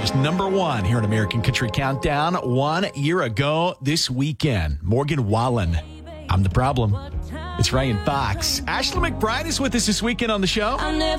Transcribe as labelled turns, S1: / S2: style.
S1: was number one here in American Country Countdown 1 year ago this weekend. Morgan Wallen, I'm the Problem. It's Ryan Fox. Ashley McBride is with us this weekend on the show.